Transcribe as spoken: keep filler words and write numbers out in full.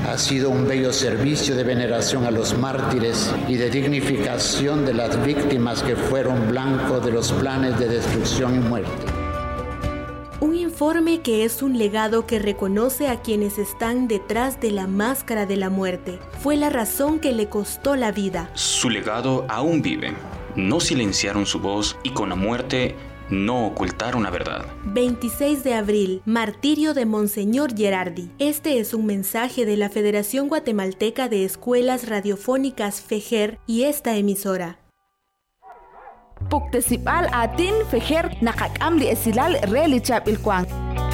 ha sido un bello servicio de veneración a los mártires y de dignificación de las víctimas que fueron blanco de los planes de destrucción y muerte. Un informe que es un legado que reconoce a quienes están detrás de la máscara de la muerte. Fue la razón que le costó la vida. Su legado aún vive. No silenciaron su voz y con la muerte no ocultaron la verdad. veintiséis de abril, martirio de Monseñor Gerardi. Este es un mensaje de la Federación Guatemalteca de Escuelas Radiofónicas FEGER y esta emisora. Puktesipal atin FEGER nakakam di esilal relichap ilkwang.